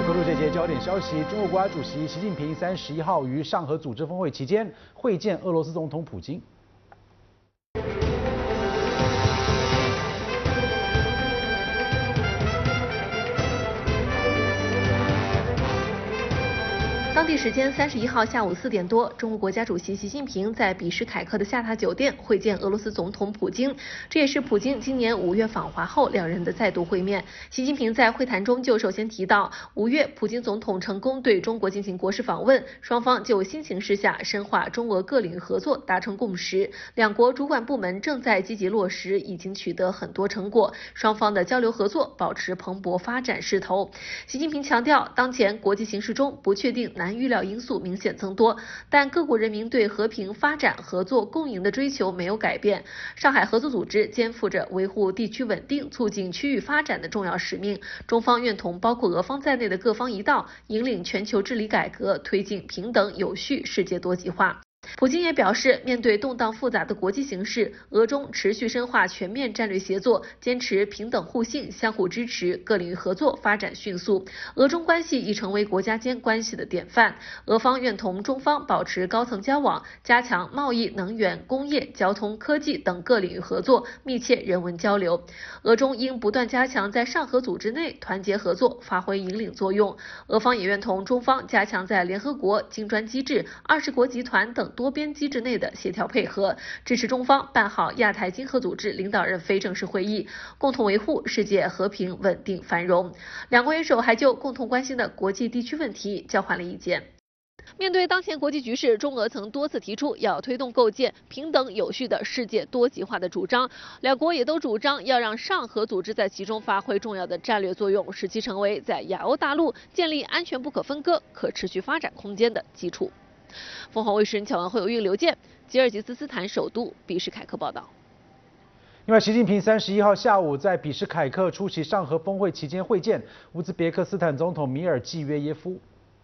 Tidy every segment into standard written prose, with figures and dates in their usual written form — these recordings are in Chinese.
关注这节焦点消息，中国国家主席习近平31号于上合组织峰会期间会见俄罗斯总统普京。 当地时间31号下午4点多，中国国家主席习近平在比什凯克的下榻酒店会见俄罗斯总统普京，这也是普京今年5月访华后两人的再度会面。习近平在会谈中就首先提到，5月普京总统成功对中国进行国事访问，双方就新形势下深化中俄各领域合作达成共识，两国主管部门正在积极落实，已经取得很多成果，双方的交流合作保持蓬勃发展势头。习近平强调，当前国际形势中不确定难预料因素明显增多，但各国人民对和平、发展、合作、共赢的追求没有改变。上海合作组织肩负着维护地区稳定、促进区域发展的重要使命。中方愿同包括俄方在内的各方一道，引领全球治理改革，推进平等有序世界多极化。普京也表示，面对动荡复杂的国际形势，俄中持续深化全面战略协作，坚持平等互信、相互支持，各领域合作发展迅速。俄中关系已成为国家间关系的典范。俄方愿同中方保持高层交往，加强贸易、能源、工业、交通、科技等各领域合作，密切人文交流。俄中应不断加强在上合组织内团结合作，发挥引领作用。俄方也愿同中方加强在联合国、金砖机制、20国集团等多边机制内的协调配合，支持中方办好亚太经合组织领导人非正式会议，共同维护世界和平、稳定、繁荣。两国元首还就共同关心的国际地区问题交换了意见。面对当前国际局势，中俄曾多次提出要推动构建平等有序的世界多极化的主张，两国也都主张要让上合组织在其中发挥重要的战略作用，使其成为在亚欧大陆建立安全不可分割、可持续发展空间的基础。凤凰卫视侨文会有运刘健，吉尔吉斯斯坦首都比什凯克报道。 另外，习近平31号下午在比什凯克出席上合峰会期间会见乌兹别克斯坦总统米尔济约耶夫。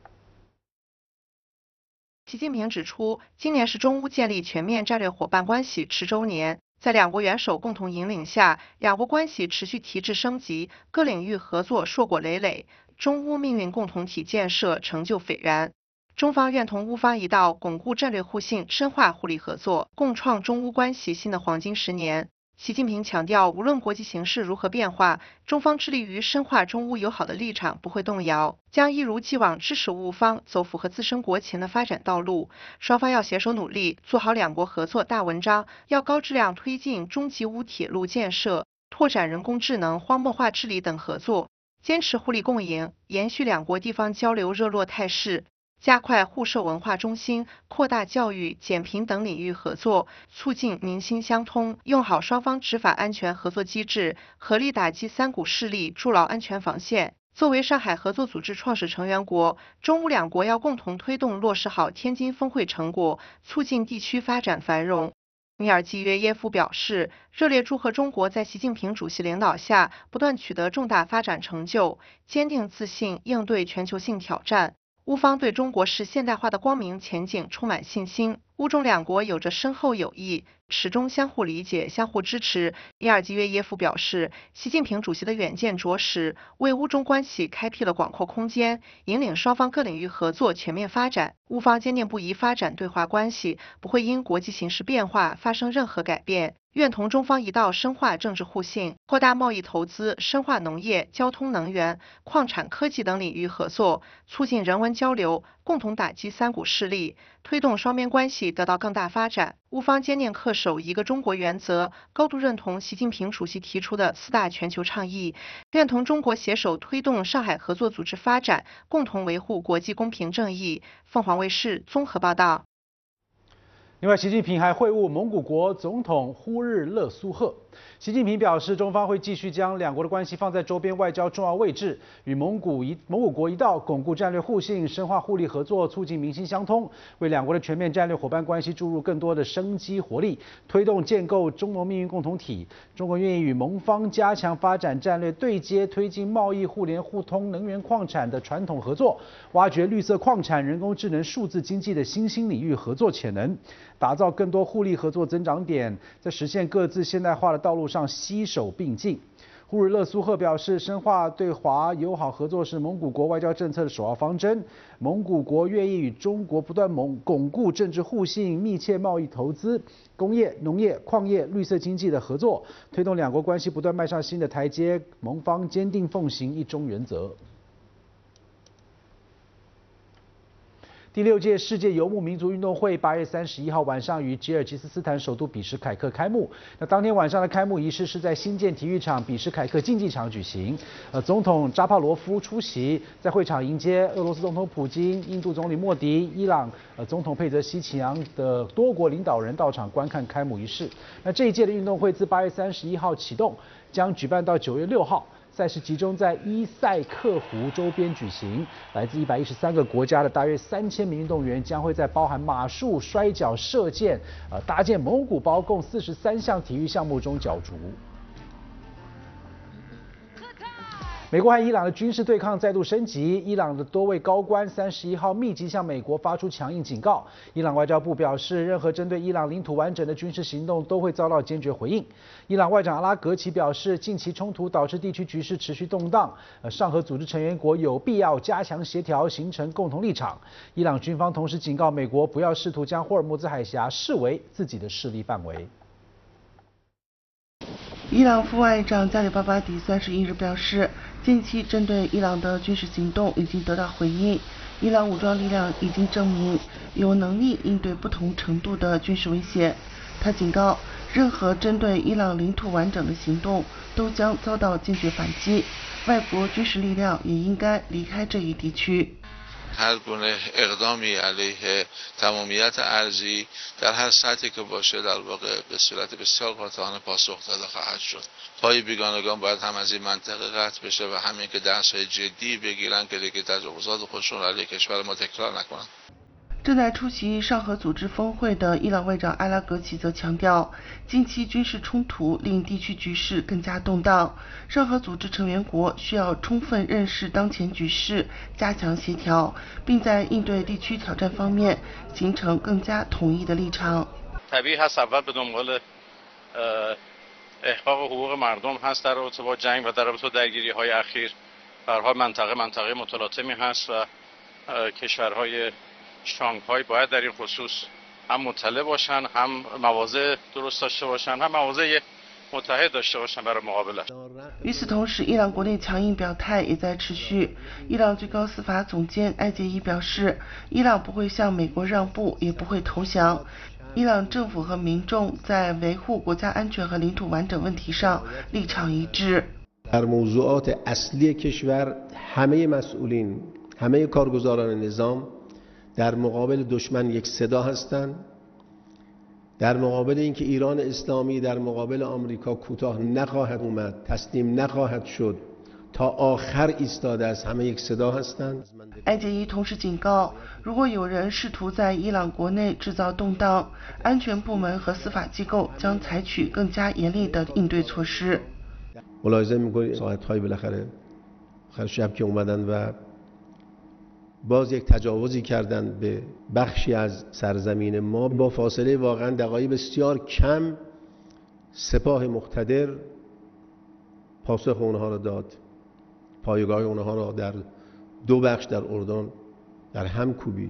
习近平指出，今年是中乌建立全面战略伙伴关系10周年，在两国元首共同引领下，两国关系持续提质升级，各领域合作硕果累累，中乌命运共同体建设成就斐然。中方愿同乌方一道，巩固战略互信，深化互利合作，共创中乌关系新的黄金10年。习近平强调，无论国际形势如何变化，中方致力于深化中乌友好的立场不会动摇，将一如既往支持乌方走符合自身国情的发展道路。双方要携手努力，做好两国合作大文章，要高质量推进中吉乌铁路建设，拓展人工智能、荒漠化治理等合作，坚持互利共赢，延续两国地方交流热络态势。加快互授文化中心，扩大教育、减贫等领域合作，促进民心相通，用好双方执法安全合作机制，合力打击三股势力，筑牢安全防线。作为上海合作组织创始成员国，中乌两国要共同推动落实好天津峰会成果，促进地区发展繁荣。米尔济约耶夫表示，热烈祝贺中国在习近平主席领导下不断取得重大发展成就，坚定自信应对全球性挑战。乌方对中国式现代化的光明前景充满信心，乌中两国有着深厚友谊，始终相互理解、相互支持。米尔济约耶夫表示，习近平主席的远见卓识，为乌中关系开辟了广阔空间，引领双方各领域合作全面发展。乌方坚定不移发展对华关系，不会因国际形势变化发生任何改变。愿同中方一道深化政治互信，扩大贸易投资，深化农业、交通、能源、矿产、科技等领域合作，促进人文交流，共同打击三股势力，推动双边关系得到更大发展。乌方坚定恪守一个中国原则，高度认同习近平主席提出的4大全球倡议，愿同中国携手推动上海合作组织发展，共同维护国际公平正义。凤凰卫视综合报道。 另外，习近平还会晤蒙古国总统呼日勒苏赫。习近平表示，中方会继续将两国的关系放在周边外交重要位置，与蒙古国一道巩固战略互信，深化互利合作，促进民心相通，为两国的全面战略伙伴关系注入更多的生机活力，推动建构中蒙命运共同体。中国愿意与蒙方加强发展战略对接，推进贸易互联互通、能源矿产的传统合作，挖掘绿色矿产、人工智能、数字经济的新兴领域合作潜能，打造更多互利合作增长点，在实现各自现代化的道路上携手并进。 呼日勒苏赫表示，深化对华友好合作是蒙古国外交政策的首要方针。蒙古国愿意与中国不断巩固政治互信、密切贸易投资、工业、农业、矿业、绿色经济的合作，推动两国关系不断迈上新的台阶。蒙方坚定奉行一中原则。第6届世界游牧民族运动会8月31号晚上于吉尔吉斯斯坦首都比什凯克开幕。那当天晚上的开幕仪式是在新建体育场比什凯克竞技场举行。总统扎帕罗夫出席，在会场迎接俄罗斯总统普京、印度总理莫迪、伊朗总统佩泽希奇扬的多国领导人到场观看开幕仪式。那这一届的运动会自8月31号启动，将举办到9月6号。赛事集中在伊塞克湖周边举行，来自113个国家的大约3000名运动员将会在包含马术、摔跤、射箭、搭建蒙古包共43项体育项目中角逐。美国和伊朗的军事对抗再度升级，伊朗的多位高官31号密集向美国发出强硬警告。伊朗外交部表示，任何针对伊朗领土完整的军事行动都会遭到坚决回应。伊朗外长阿拉格齐表示，近期冲突导致地区局势持续动荡，上合组织成员国有必要加强协调，形成共同立场。伊朗军方同时警告美国，不要试图将霍尔木兹海峡视为自己的势力范围。 伊朗副外长加里巴巴迪31日表示，近期针对伊朗的军事行动已经得到回应，伊朗武装力量已经证明有能力应对不同程度的军事威胁。他警告，任何针对伊朗领土完整的行动都将遭到坚决反击，外国军事力量也应该离开这一地区。 هر گونه اقدامی علیه تمامیت ارضی در هر سطحی که باشه در واقع به صورت بسیار قاطعانه پاسخ داده خواهد شد. پای بیگانگان باید هم از این منطقه قطع بشه و همین که درس‌های جدی بگیرن که دیگه تجاوزات خودشون علیه کشور ما تکرار نکنن. 正在出席上合组织峰会的伊朗外长阿拉格齐则强调，近期军事冲突令地区局势更加动荡，上合组织成员国需要充分认识当前局势，加强协调，并在应对地区挑战方面形成更加统一的立场。 طبیعی هست اول به دنبال احقاق حقوق مردم هست در رابطه با جنگ و در رابطه با درگیری‌های اخیر. به هر حال منطقه متلاطمی هست و کشورهای شانگهای باید در این خصوص هم مطلع باشن، هم مواضع درست داشته باشن، هم مواضع متحد داشته باشن برای مقابلت。 与此同时，伊朗国内强硬表态也在持续。伊朗最高司法总监埃杰伊表示，伊朗不会向美国让步，也不会投降。伊朗政府和民众在维护国家安全和领土完整问题上立场一致。 در موضوعات اصلی کشور همه مسئولین، همه کارگزاران نظام در مقابل دشمن یک صدا هستند. در مقابل اینکه ایران اسلامی در مقابل آمریکا کوتاه نخواهد اومد، تسلیم نخواهد شد، تا آخر ایستاده است، همه یک صدا هستند。 埃杰伊同时警告，如果有人试图在伊朗国内制造动荡，安全部门和司法机构将采取更加严厉的应对措施。 ملاحظه می‌کنید ساعت‌های بالاخره آخر شب که اومدن و باز یک تجاوزی کردند به بخشی از سرزمین ما، با فاصله واقعا دقایق بسیار کم سپاه مقتدر پاسخ اونها را داد، پایگاه اونها را در دو بخش در اردن در هم کوبید.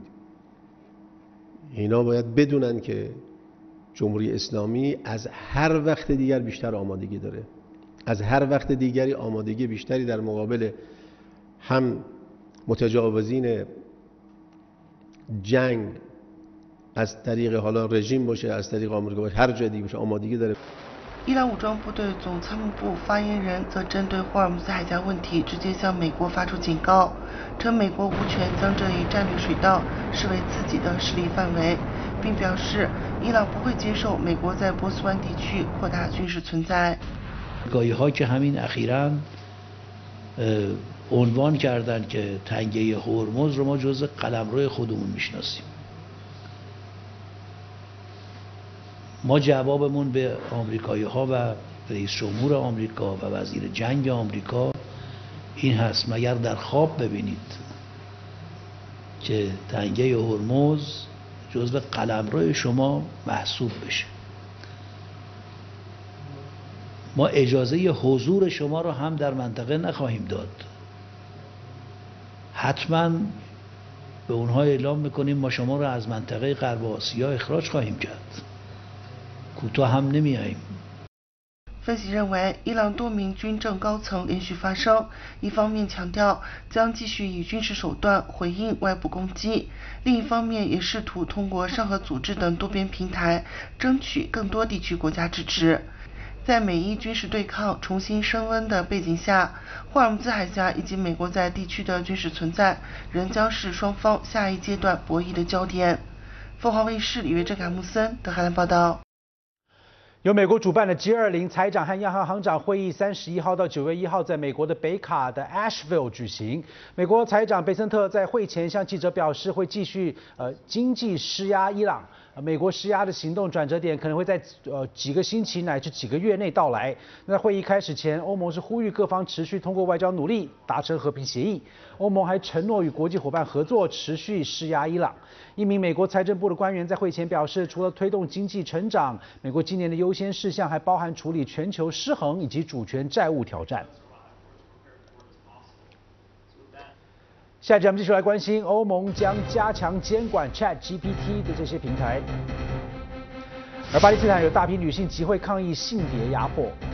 اینا باید بدونن که جمهوری اسلامی از هر وقت دیگر بیشتر آمادگی داره، از هر وقت دیگری آمادگی بیشتری در مقابل هم متجاوزین جنگ از طریق حالا رژیم باشه، از طریق آمریکا باشه، هر جای دیگه باشه آمادگی داره。 伊朗武装部队总参谋部发言人则针对霍尔木兹海峡问题直接向美国发出警告，称美国无权将这一战略水道视为自己的势力范围，并表示伊朗不会接受美国在波斯湾地区扩大军事存在。 گاهی‌ها که همین اخیراً عنوان کردن که تنگه هرمز رو ما جزء قلمرو خودمون میشناسیم. ما جوابمون به آمریکایی‌ها و رئیس جمهور آمریکا و وزیر جنگ آمریکا این هست: مگر در خواب ببینید که تنگه هرمز جزء قلمرو شما محسوب بشه. ما اجازه حضور شما را هم در منطقه نخواهیم داد. حتما به اونها اعلام میکنیم ما شما را از منطقه غرب آسیا اخراج خواهیم کرد. کوتاه هم نمیاییم. 分析认为，伊朗多名军政高层连续发声，一方面强调将继续以军事手段回应外部攻击，另一方面也试图通过上合组织等多边平台争取更多地区国家支持。在美伊军事对抗重新升温的背景下，霍尔木兹海峡以及美国在地区的军事存在仍将是双方下一阶段博弈的焦点。凤凰卫视李约哲、凯木森德黑兰报道。 由美国主办的 G20 财长和央行行长会议31号到9月1号在美国的北卡的 Asheville 举行。美国财长贝森特在会前向记者表示，会继续经济施压伊朗。美国施压的行动转折点可能会在几个星期乃至几个月内到来。那在会议开始前，欧盟是呼吁各方持续通过外交努力达成和平协议。欧盟还承诺与国际伙伴合作，持续施压伊朗。一名美国财政部的官员在会前表示，除了推动经济成长，美国今年的优先事项还包含处理全球失衡以及主权债务挑战。下一节我们继续来关心欧盟将加强监管 ChatGPT 的这些平台。而巴基斯坦有大批女性集会抗议性别压迫。